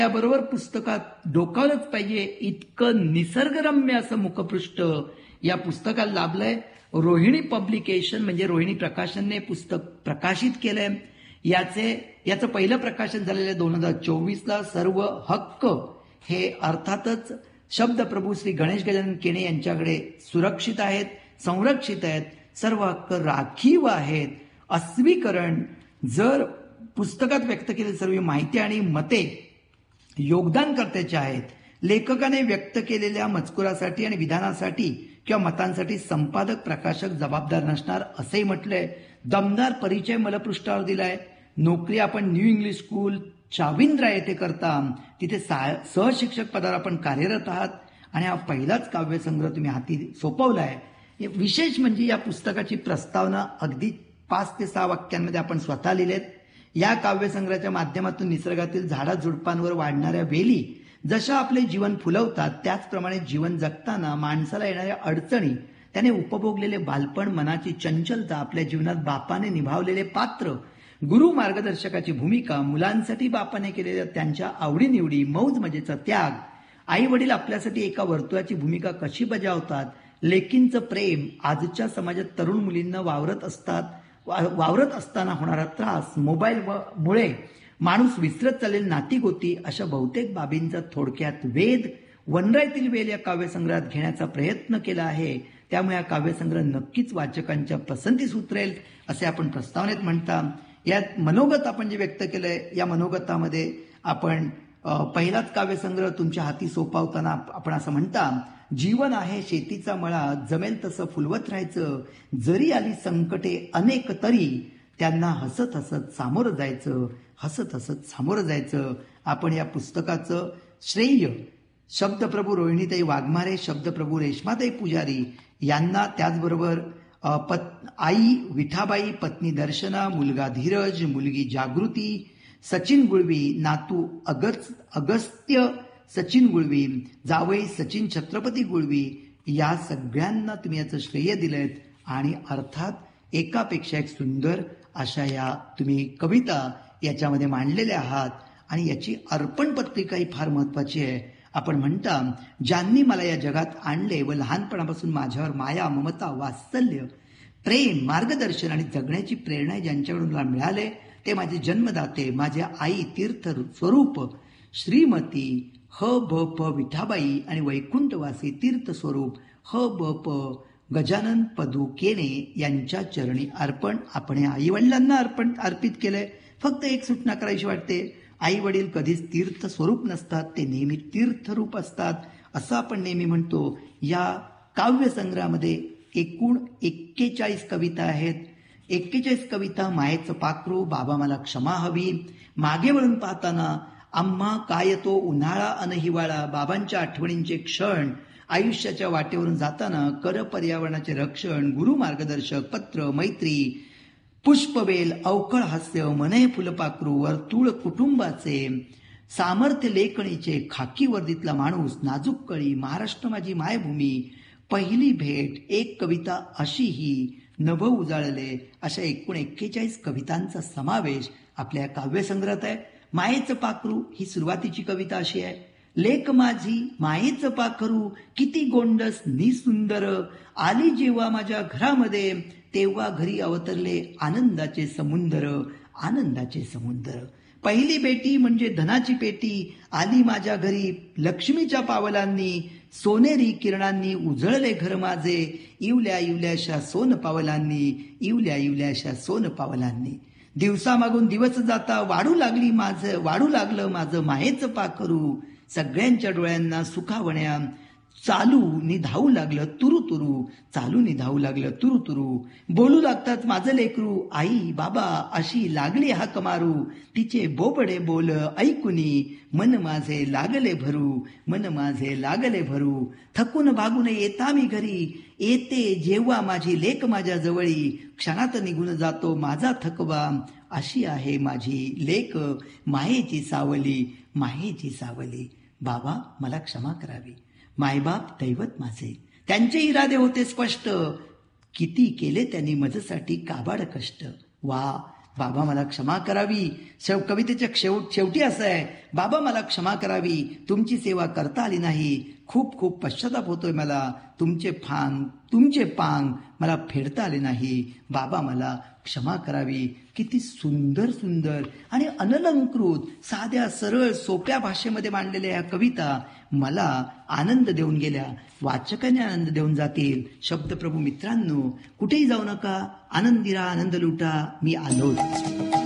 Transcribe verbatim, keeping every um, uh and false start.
त्याबरोबर पुस्तकात डोकावलंच पाहिजे इतकं निसर्गरम्य असं मुखपृष्ठ या पुस्तकाला लाभलंय. रोहिणी पब्लिकेशन म्हणजे रोहिणी प्रकाशनने पुस्तक प्रकाशित केलंय. याचे याचं पहिलं प्रकाशन झालेलं दोन हजार चोवीसला. सर्व हक्क हे अर्थातच शब्दप्रभू श्री गणेश गजानन केणे यांच्याकडे सुरक्षित आहेत, संरक्षित आहेत. सर्व हक्क राखीव आहेत. अस्वीकरण जर पुस्तकात व्यक्त केलेली सर्व माहिती आणि मते योगदानकर्त्याचे आहेत. लेखकाने व्यक्त केलेल्या मजकुरासाठी आणि विधानासाठी किंवा मतांसाठी संपादक प्रकाशक जबाबदार नसणार असंही म्हटलंय. दमदार परिचय मलपृष्ठावर दिलाय. नोकरी आपण न्यू इंग्लिश स्कूल चाविंद्रा येथे करता. तिथे सहशिक्षक पदावर आपण कार्यरत आहात आणि हा पहिलाच काव्यसंग्रह तुम्ही हाती सोपवलाय. विशेष म्हणजे या पुस्तकाची प्रस्तावना अगदी पाच ते सहा वाक्यांमध्ये आपण स्वतः लिहिलेत. या काव्यसंग्रहाच्या माध्यमातून निसर्गातील झाडाझुडपांवर वाढणाऱ्या वेली जशा आपले जीवन फुलवतात त्याचप्रमाणे जीवन जगताना माणसाला येणाऱ्या अडचणी, त्याने उपभोगलेले बालपण, मनाची चंचलता, आपल्या जीवनात बापाने निभावलेले पात्र, गुरु मार्गदर्शकाची भूमिका, मुलांसाठी बापाने केलेल्या त्यांच्या आवडीनिवडी, मौज मजेचा त्याग, आई वडील आपल्यासाठी एका वर्तुळाची भूमिका कशी बजावतात, लेकींचं प्रेम, आजच्या समाजात तरुण मुलींना वावरत असतात वावरत असताना होणारा त्रास, मोबाईल मुळे माणूस विसरत चाललेली नाती गोती, अशा बहुतेक बाबींचा थोडक्यात वेध वनराईतील वेल या काव्यसंग्रहात घेण्याचा प्रयत्न केला आहे. त्यामुळे हा काव्यसंग्रह नक्कीच वाचकांच्या पसंतीस उतरेल असे आपण प्रस्तावनेत म्हणता. यात मनोगत आपण जे व्यक्त केलंय, या मनोगतामध्ये आपण पहिलाच काव्यसंग्रह तुमच्या हाती सोपावताना आपण असं म्हणता, जीवन आहे शेतीचा मळा, जमेल तसं फुलवत राहायचं, जरी आली संकटे अनेक तरी त्यांना हसत हसत सामोरं जायचं, हसत हसत सामोरं जायचं. आपण या पुस्तकाचं श्रेय शब्दप्रभू रोहिणीताई वाघमारे, शब्दप्रभू रेश्माताई पुजारी यांना, त्याचबरोबर पत् आई विठाबाई, पत्नी दर्शना, मुलगा धीरज, मुलगी जागृती, सचिन गुळवी, नातू अगस्त अगस्त्य सचिन गुळवी, जावई सचिन छत्रपती गुळवी, या सगळ्यांना तुम्ही याचं श्रेय दिलंय. आणि अर्थात एकापेक्षा एक सुंदर अशा या तुम्ही कविता याच्यामध्ये मांडलेल्या आहात. आणि याची अर्पण पत्रिकाही फार महत्वाची आहे. आपण म्हणता, ज्यांनी मला या जगात आणले व लहानपणापासून माझ्यावर माया, ममता, वात्सल्य, प्रेम, मार्गदर्शन आणि जगण्याची प्रेरणा ज्यांच्याकडून मला मिळाले ते माझे जन्मदाते, माझ्या आई तीर्थ स्वरूप श्रीमती ह ब प विठाबाई आणि वैकुंठवासी तीर्थ स्वरूप ह ब प गजानन पदू केने यांच्या चरणी अर्पण. आपण या आई वडिलांना अर्पण अर्पित केलंय. फक्त एक सूचना करायची वाटते, आई वडील कधीच तीर्थ स्वरूप नसतात, ते नेहमी तीर्थरूप असतात असं आपण नेहमी म्हणतो. या काव्यसंग्रहामध्ये एकूण एक्केचाळीस कविता आहेत. एक्केचाळीस कविता मायेचं पाखरू, बाबा मला क्षमा हवी, मागे वळून पाहताना, आम्हा काय तो उन्हाळा अन हिवाळा, बाबांच्या आठवणींचे क्षण, आयुष्याच्या वाटेवरून जाताना, कर पर्यावरणाचे रक्षण, गुरु मार्गदर्शक, पत्र, मैत्री, पुष्पवेल, अवकळ हास्य, मनय फुलपाखरू, वर्तुळ कुटुंबाचे, सामर्थ्य लेखणीचे, खाकी वर्दीतला माणूस, नाजूक कळी, महाराष्ट्र माझी मायभूमी, पहिली भेट, एक कविता अशीही, नभ उजाळले, अशा एकूण एक्केचाळीस कवितांचा समावेश आपल्या काव्यसंग्रहात आहे. मायेचं पाखरू ही सुरुवातीची कविता अशी आहे, लेक माझी मायेचं पाखरू, किती गोंडस निसुंदर, आली जेव्हा माझ्या घरामध्ये, तेव्हा घरी अवतरले आनंदाचे समुंदर, आनंदाचे समुंदर. पहिली बेटी म्हणजे धनाची पेटी, आली माझ्या घरी लक्ष्मीच्या पावलांनी, सोनेरी किरणांनी उजळले घर माझे, इवल्या इवल्याशा सोन पावलांनी, इवल्या इवल्याशा सोन पावलांनी. दिवसामागून दिवस जाता वाढू लागली माझं वाढू लागलं माझं मायेचं पाखरू, सगळ्यांच्या डोळ्यांना सुखावण्या, चालू नि धावू लागलं तुरु तुरु, चालू नि धावू लागलं तुरु तुरु, बोलू लागतात माझं लेकरू, आई बाबा अशी लागली हाक मारू, तिचे बोबडे बोल ऐकुनी, मन माझे लागले भरू, मन माझे लागले भरू, थकून भागून येता मी घरी, येते जेव्हा माझी लेक माझ्या जवळी, क्षणात निघून जातो माझा थकवा, अशी आहे माझी लेक, मायेची सावली, मायेची सावली. बाबा मला क्षमा करावी, मायबाप दैवत माझे, त्यांचे इरादे होते स्पष्ट, किती केले त्यांनी माझ्यासाठी काबाड कष्ट. वा, बाबा मला क्षमा करावी. शेव कवितेच्या शेवट शेवटी असं आहे, बाबा मला क्षमा करावी, तुमची सेवा करता आली नाही, खूप खूप पश्चाताप होतोय मला, तुमचे फांग तुमचे पांग मला फेडता आले नाही, बाबा मला क्षमा करावी. किती सुंदर सुंदर आणि अनलंकृत साध्या सरळ सोप्या भाषेमध्ये मांडलेल्या या कविता मला आनंद देऊन गेल्या, वाचकांनी आनंद देऊन जातील. शब्दप्रभू मित्रांनो, कुठेही जाऊ नका, आनंदी राहा, आनंद लुटा, मी आलोच.